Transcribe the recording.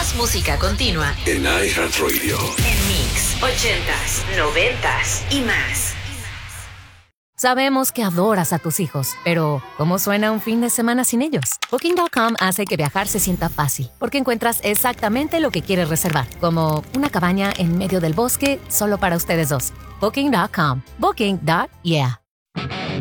Más música continua en iHeartRadio. en Mix 80s, 90s y más. Sabemos que adoras a tus hijos, pero ¿cómo suena un fin de semana sin ellos? Booking.com hace que viajar se sienta fácil, porque encuentras exactamente lo que quieres reservar, como una cabaña en medio del bosque solo para ustedes dos. Booking.com. Booking.yeah.